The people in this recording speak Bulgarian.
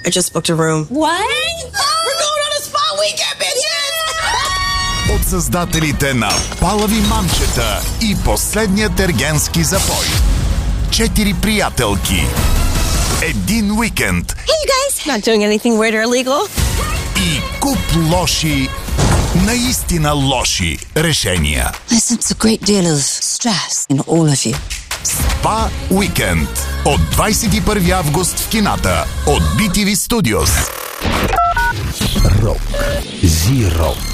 I just booked a room. What? We're going on a spa weekend, bitches! От създателите на Палави мамчета и Последният ергенски запой. 4 приятелки. Един уикенд. Hey, you guys! Not doing anything weird or illegal? И куп лоши, наистина лоши решения. I sense a great deal of stress in all of you. Спа уикенд. От 21 август в кината. От BTV Studios. Рок. Зи-рок.